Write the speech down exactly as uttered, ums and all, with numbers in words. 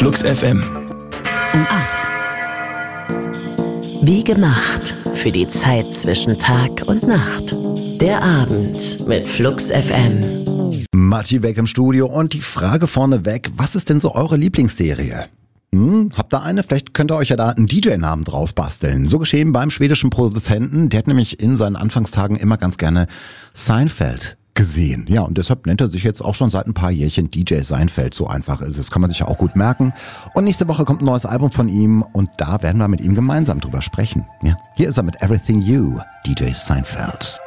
Flux F M. Um acht. Wie gemacht für die Zeit zwischen Tag und Nacht. Der Abend mit Flux F M. Matti weg im Studio und die Frage vorneweg, was ist denn so eure Lieblingsserie? Hm, habt ihr eine? Vielleicht könnt ihr euch ja da einen D J-Namen draus basteln. So geschehen beim schwedischen Produzenten. Der hat nämlich in seinen Anfangstagen immer ganz gerne Seinfeld gesehen. Ja, und deshalb nennt er sich jetzt auch schon seit ein paar Jährchen D J Seinfeld. So einfach ist es. Kann man sich ja auch gut merken. Und nächste Woche kommt ein neues Album von ihm und da werden wir mit ihm gemeinsam drüber sprechen. Ja, hier ist er mit Everything You, D J Seinfeld.